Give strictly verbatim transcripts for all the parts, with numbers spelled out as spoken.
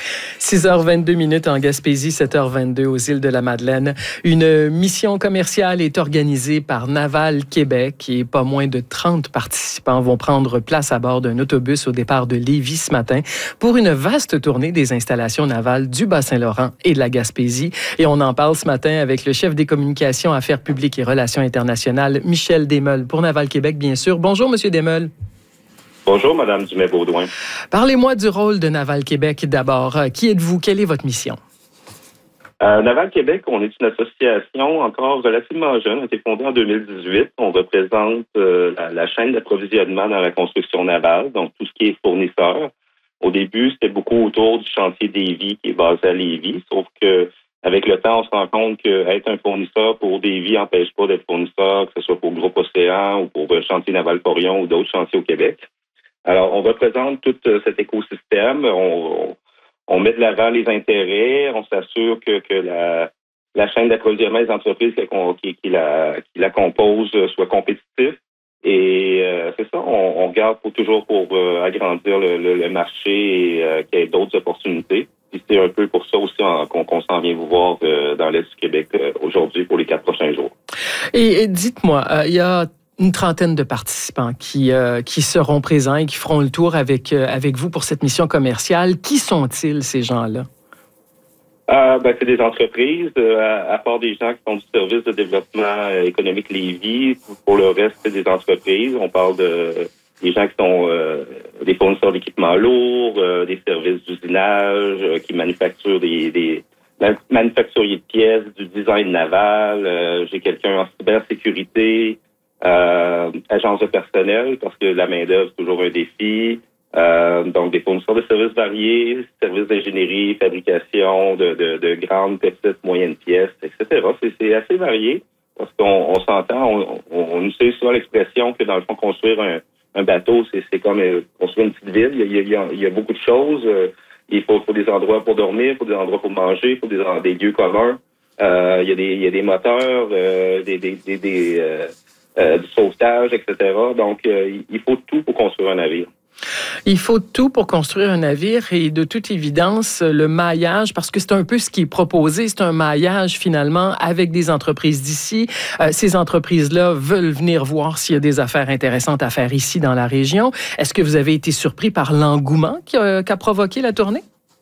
six heures vingt-deux minutes en Gaspésie, sept heures vingt-deux aux îles de la Madeleine. Une mission commerciale est organisée par Naval Québec et pas moins de trente participants vont prendre place à bord d'un autobus au départ de Lévis ce matin pour une vaste tournée des installations navales du Bas-Saint-Laurent et de la Gaspésie. Et on en parle ce matin avec le chef des communications, affaires publiques et relations internationales, Michel Desmeules, pour Naval Québec, bien sûr. Bonjour, Monsieur Desmeules. Bonjour, Madame Dumais-Baudouin. Parlez-moi du rôle de Naval Québec d'abord. Qui êtes-vous? Quelle est votre mission? Euh, Naval Québec, on est une association encore relativement jeune. On a été fondée en deux mille dix-huit. On représente euh, la, la chaîne d'approvisionnement dans la construction navale, donc tout ce qui est fournisseur. Au début, c'était beaucoup autour du chantier Davie qui est basé à Lévis, sauf que avec le temps, on se rend compte qu'être un fournisseur pour Davie n'empêche pas d'être fournisseur, que ce soit pour Groupe Océan ou pour le chantier Naval Porion ou d'autres chantiers au Québec. Alors, on représente tout euh, cet écosystème. On, on, on met de l'avant les intérêts. On s'assure que, que la, la chaîne d'approvisionnement des entreprises qui, qui, la, qui la compose soit compétitive. Et euh, c'est ça, on, on regarde pour, toujours pour euh, agrandir le, le, le marché et euh, qu'il y ait d'autres opportunités. Puis c'est un peu pour ça aussi en, qu'on, qu'on s'en vient vous voir euh, dans l'Est du Québec euh, aujourd'hui pour les quatre prochains jours. Et, et dites-moi, il euh, y a une trentaine de participants qui, euh, qui seront présents et qui feront le tour avec, euh, avec vous pour cette mission commerciale. Qui sont-ils, ces gens-là? Euh, ben, c'est des entreprises, euh, à, à part des gens qui font du service de développement euh, économique Lévis. Pour le reste, c'est des entreprises. On parle de des gens qui sont euh, des fournisseurs d'équipements lourds, euh, des services d'usinage, euh, qui manufacturent des, des manufacturiers de pièces, du design naval. Euh, j'ai quelqu'un en cybersécurité. Euh, agence de personnel, parce que la main-d'œuvre, c'est toujours un défi. Euh, donc, des fournisseurs de services variés, services d'ingénierie, fabrication de, de, de grandes, petites, moyennes pièces, et cetera. C'est, c'est assez varié, parce qu'on on s'entend, on, on, on utilise souvent l'expression que, dans le fond, construire un, un bateau, c'est, c'est comme euh, construire une petite ville. Il y a, il y a, il y a beaucoup de choses. Euh, il faut, faut des endroits pour dormir, il faut des endroits pour manger, il faut des, des lieux communs. Euh, il y a des, il y a des moteurs, euh, des, des, des, des euh, Euh, du sauvetage, et cetera. Donc, euh, il faut tout pour construire un navire. Il faut tout pour construire un navire et de toute évidence, le maillage, parce que c'est un peu ce qui est proposé, c'est un maillage finalement avec des entreprises d'ici. Euh, ces entreprises-là veulent venir voir s'il y a des affaires intéressantes à faire ici dans la région. Est-ce que vous avez été surpris par l'engouement qu'a, qu'a provoqué la tournée?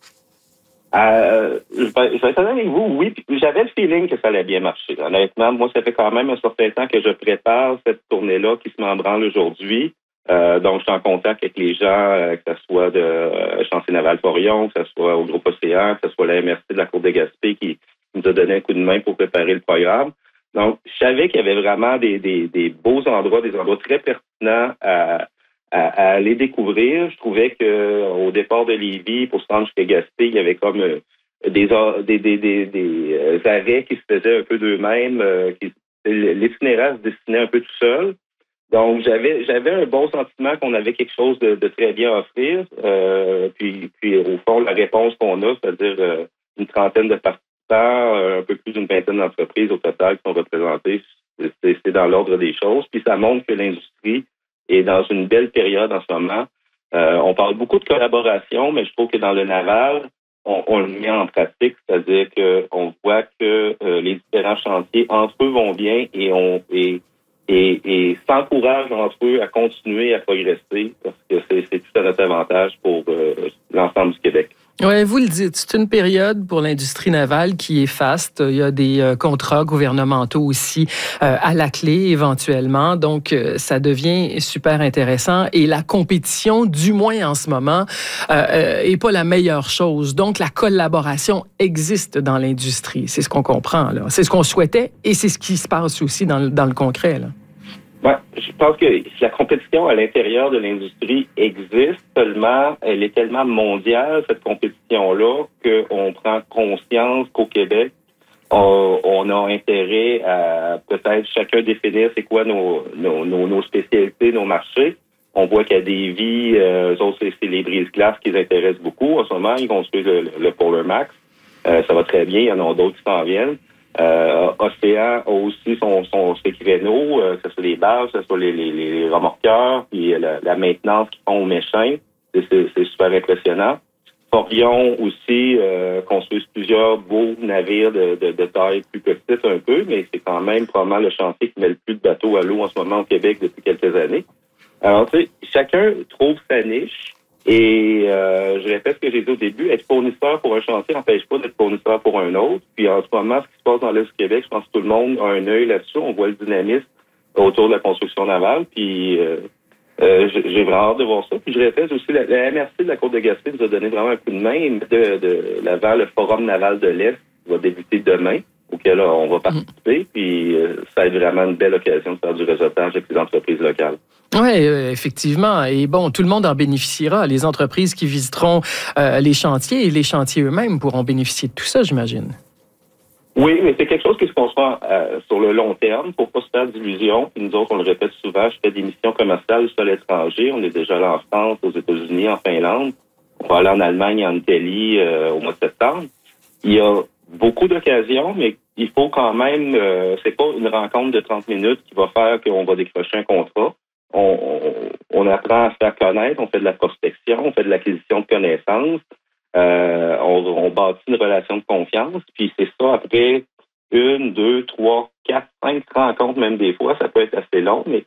Euh, je vais, je vais être honnête avec vous, oui. J'avais le feeling que ça allait bien marcher. Honnêtement, moi, ça fait quand même un certain temps que je prépare cette tournée-là qui se met en branle aujourd'hui. Euh, donc, je suis en contact avec les gens, euh, que ce soit de euh, Chantier Naval Porion, que ce soit au Groupe Océan, que ce soit la M R C de la Côte de Gaspé qui nous a donné un coup de main pour préparer le programme. Donc, je savais qu'il y avait vraiment des, des, des beaux endroits, des endroits très pertinents à À, à aller découvrir. Je trouvais que au départ de Lévis, pour se rendre jusqu'à Gaspé, il y avait comme euh, des, des, des, des, des euh, arrêts qui se faisaient un peu d'eux-mêmes. Euh, qui, l'itinéraire se dessinait un peu tout seul. Donc, j'avais j'avais un bon sentiment qu'on avait quelque chose de, de très bien à offrir. Euh, puis, puis, au fond, la réponse qu'on a, c'est-à-dire euh, une trentaine de participants, euh, un peu plus d'une vingtaine d'entreprises au total qui sont représentées, c'est, c'est dans l'ordre des choses. Puis, ça montre que l'industrie et dans une belle période en ce moment. Euh, on parle beaucoup de collaboration, mais je trouve que dans le naval, on, on le met en pratique, c'est-à-dire qu'on voit que euh, les différents chantiers entre eux vont bien et on et, et, et s'encouragent entre eux à continuer à progresser parce que c'est, c'est tout à notre avantage pour euh, l'ensemble du Québec. Oui, vous le dites, c'est une période pour l'industrie navale qui est faste. Il y a des euh, contrats gouvernementaux aussi euh, à la clé éventuellement. Donc, euh, ça devient super intéressant. Et la compétition, du moins en ce moment, euh, euh, est pas la meilleure chose. Donc, la collaboration existe dans l'industrie. C'est ce qu'on comprend, là. C'est ce qu'on souhaitait et c'est ce qui se passe aussi dans, dans le concret, là. Ouais, je pense que la compétition à l'intérieur de l'industrie existe, seulement elle est tellement mondiale, cette compétition-là, qu'on prend conscience qu'au Québec, on, on a intérêt à peut-être chacun définir c'est quoi nos, nos, nos, nos spécialités, nos marchés. On voit qu'il y a des vies, euh, eux autres, c'est, c'est les brises-glaces qui les intéressent beaucoup. En ce moment, ils construisent le, le Polar Max. Euh, ça va très bien, il y en a d'autres qui s'en viennent. Euh, Océan a aussi son, son, ses créneaux, euh, que ce soit les bases, que ce soit les, les, les remorqueurs, puis la, la maintenance qu'ils font aux méchants. C'est, c'est, c'est super impressionnant. Forion aussi euh, construisent plusieurs beaux navires de, de, de taille plus petite un peu, mais c'est quand même probablement le chantier qui met le plus de bateaux à l'eau en ce moment au Québec depuis quelques années. Alors, tu sais, chacun trouve sa niche et euh, je répète ce que j'ai dit au début, être fournisseur pour un chantier n'empêche pas d'être fournisseur pour un autre. Puis en ce moment, ce qui se passe dans l'Est du Québec, je pense que tout le monde a un œil là-dessus. On voit le dynamisme autour de la construction navale, puis... Euh, Euh, j'ai vraiment hâte de voir ça. Puis je répète aussi, la, la M R C de la Côte de Gaspé nous a donné vraiment un coup de main de, de l'avant le Forum naval de l'Est qui va débuter demain, auquel là, on va participer. Mmh. Puis euh, ça va être vraiment une belle occasion de faire du réseautage avec les entreprises locales. Oui, euh, effectivement. Et bon, tout le monde en bénéficiera. Les entreprises qui visiteront euh, les chantiers et les chantiers eux-mêmes pourront bénéficier de tout ça, j'imagine. Oui, mais c'est quelque chose qui se construit euh, sur le long terme pour pas se faire d'illusions. Puis nous autres, on le répète souvent, je fais des missions commerciales sur l'étranger. On est déjà allé en France, aux États-Unis, en Finlande. On va aller en Allemagne et en Italie euh, au mois de septembre. Il y a beaucoup d'occasions, mais il faut quand même... Euh, c'est pas une rencontre de trente minutes qui va faire qu'on va décrocher un contrat. On, on, on apprend à se faire connaître, on fait de la prospection, on fait de l'acquisition de connaissances. Euh, on, on bâtit une relation de confiance, puis c'est ça après une, deux, trois, quatre, cinq rencontres même des fois, ça peut être assez long, mais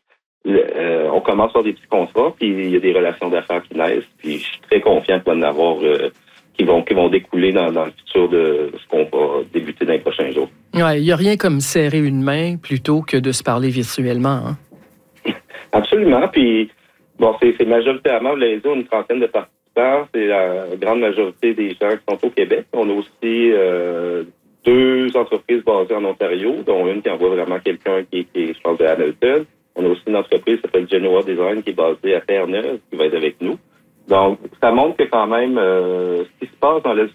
euh, on commence par des petits contrats, puis il y a des relations d'affaires qui naissent, puis je suis très confiant qu'il va y en avoir euh, qui vont qui vont découler dans, dans le futur de ce qu'on va débuter dans les prochains jours. Ouais, il n'y a rien comme serrer une main plutôt que de se parler virtuellement, hein? Absolument, puis bon, c'est, c'est majoritairement, vous l'avez dit, une trentaine de parties. C'est la grande majorité des gens qui sont au Québec. On a aussi euh, deux entreprises basées en Ontario, dont une qui envoie vraiment quelqu'un qui, qui est, je pense, de Hamilton. On a aussi une entreprise qui s'appelle Genoa Design qui est basée à Terre-Neuve, qui va être avec nous. Donc, ça montre que quand même, euh, ce qui se passe dans l'Est du